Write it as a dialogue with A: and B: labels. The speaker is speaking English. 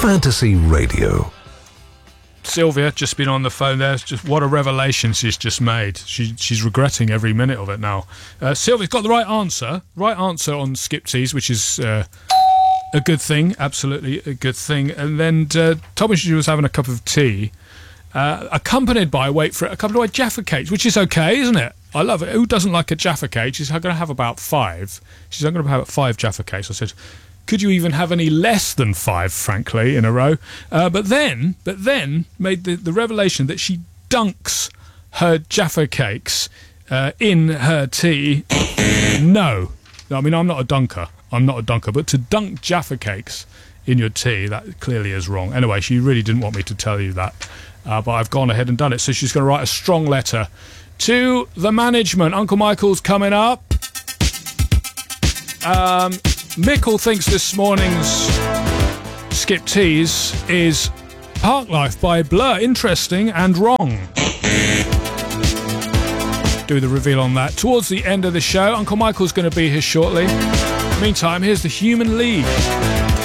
A: Fantasy Radio.
B: Sylvia, just been on the phone there. Just what a revelation she's just made. She's regretting every minute of it now. Sylvia's got the right answer. Right answer on Skip Teas, which is a good thing. Absolutely a good thing. And then Tommy, she was having a cup of tea, accompanied by, wait for it, accompanied by Jaffa cakes, which is okay, isn't it? I love it. Who doesn't like a Jaffa cake? She's going to have about 5. She's going to have 5 Jaffa cakes. I said, could you even have any less than 5, frankly, in a row? But then made the revelation that she dunks her Jaffa cakes in her tea. No. I mean, I'm not a dunker. But to dunk Jaffa cakes in your tea, that clearly is wrong. Anyway, she really didn't want me to tell you that. But I've gone ahead and done it. So she's going to write a strong letter to the management. Uncle Michael's coming up. Mickle thinks this morning's Skip Teas is Park Life by Blur. Interesting and wrong. Do the reveal on that towards the end of the show. Uncle Michael's going to be here shortly. Meantime, here's the Human League.